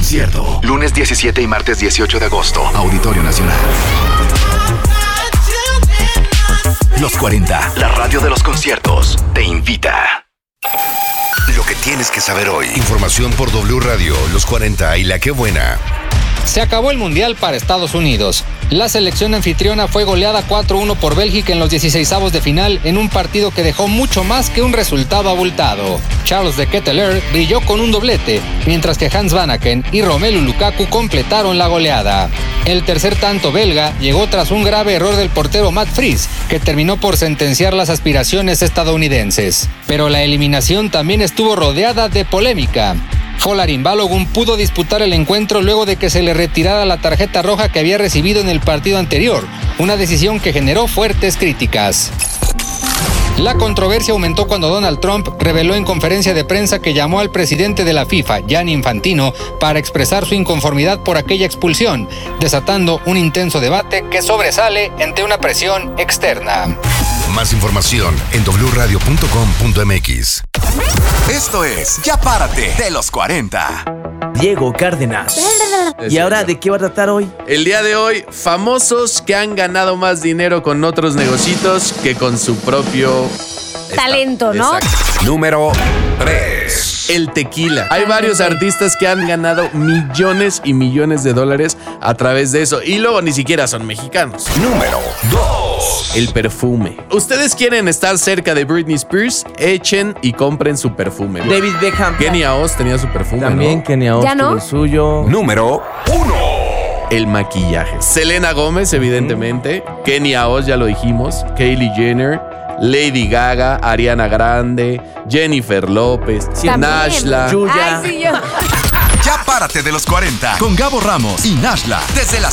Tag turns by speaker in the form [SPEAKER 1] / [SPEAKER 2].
[SPEAKER 1] concierto. Lunes 17 y martes 18 de agosto. Auditorio Nacional. Los 40, la radio de los conciertos, te invita.
[SPEAKER 2] Lo que tienes que saber hoy. Información por W Radio, Los 40 y La Qué Buena.
[SPEAKER 3] Se acabó el Mundial para Estados Unidos. La selección anfitriona fue goleada 4-1 por Bélgica en los 16avos de final en un partido que dejó mucho más que un resultado abultado. Charles de Ketelaere brilló con un doblete, mientras que Hans Vanaken y Romelu Lukaku completaron la goleada. El tercer tanto belga llegó tras un grave error del portero Matt Fries, que terminó por sentenciar las aspiraciones estadounidenses. Pero la eliminación también estuvo rodeada de polémica. Folarin Balogun pudo disputar el encuentro luego de que se le retirara la tarjeta roja que había recibido en el partido anterior, una decisión que generó fuertes críticas. La controversia aumentó cuando Donald Trump reveló en conferencia de prensa que llamó al presidente de la FIFA, Gianni Infantino, para expresar su inconformidad por aquella expulsión, desatando un intenso debate que sobresale ante una presión externa.
[SPEAKER 2] Más información en wradio.com.mx.
[SPEAKER 1] Esto es Ya Párate de los 40.
[SPEAKER 4] Diego Cárdenas. ¿Y ahora de qué va a tratar hoy?
[SPEAKER 5] El día de hoy, famosos que han ganado más dinero con otros negocios que con su propio
[SPEAKER 6] talento, ¿no?
[SPEAKER 5] Exacto.
[SPEAKER 2] Número 3.
[SPEAKER 5] El tequila. Hay varios artistas que han ganado millones y millones de dólares a través de eso. Y luego ni siquiera son mexicanos.
[SPEAKER 2] Número 2.
[SPEAKER 5] El perfume. ¿Ustedes quieren estar cerca de Britney Spears? Echen y compren su perfume.
[SPEAKER 4] David Beckham.
[SPEAKER 5] Kenia Oz tenía su perfume,
[SPEAKER 4] También
[SPEAKER 5] ¿no?
[SPEAKER 4] Kenia Oz
[SPEAKER 6] ¿Ya no?
[SPEAKER 4] tuvo el suyo.
[SPEAKER 2] Número 1.
[SPEAKER 5] El maquillaje. Selena Gómez, evidentemente. Kenia Oz, ya lo dijimos. Kylie Jenner. Lady Gaga, Ariana Grande, Jennifer López, Nashla.
[SPEAKER 4] Yuya.
[SPEAKER 6] Ay, sí, yo.
[SPEAKER 1] Ya Párate de los 40 con Gabo Ramos y Nashla desde las